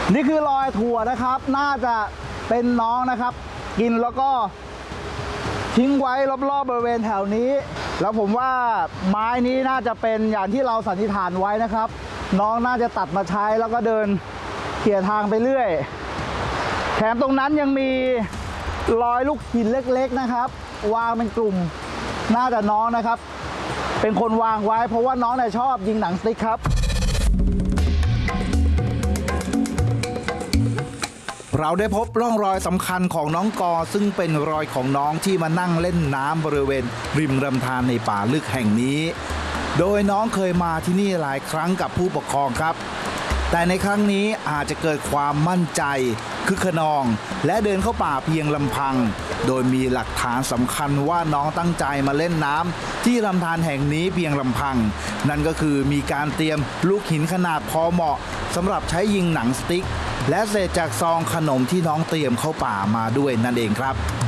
นี่คือรอยถั่วนะครับน่าจะเป็นน้องนะครับกินแล้วก็ทิ้งไว้รอบๆบริเวณแถวนี้แล้วผมว่าไม้นี้น่าจะเป็นอย่างที่เราสันนิษฐานไว้นะครับน้องน่าจะตัดมาใช้แล้วก็เดินเขี่ยทางไปเรื่อยแถมตรงนั้นยังมีรอยลูกหินเล็กๆนะครับวางเป็นกลุ่มน่าจะน้องนะครับเป็นคนวางไว้เพราะว่าน้องเนี่ยชอบยิงหนังสติ๊กครับเราได้พบร่องรอยสำคัญของน้องกอซึ่งเป็นรอยของน้องที่มานั่งเล่นน้ำบริเวณริมลำธารในป่าลึกแห่งนี้โดยน้องเคยมาที่นี่หลายครั้งกับผู้ปกครองครับแต่ในครั้งนี้อาจจะเกิดความมั่นใจคึกขนองและเดินเข้าป่าเพียงลำพังโดยมีหลักฐานสำคัญว่าน้องตั้งใจมาเล่นน้ำที่ลำธารแห่งนี้เพียงลำพังนั่นก็คือมีการเตรียมลูกหินขนาดพอเหมาะสำหรับใช้ยิงหนังสติ๊กและเศษจากซองขนมที่น้องเตรียมเข้าป่ามาด้วยนั่นเองครับ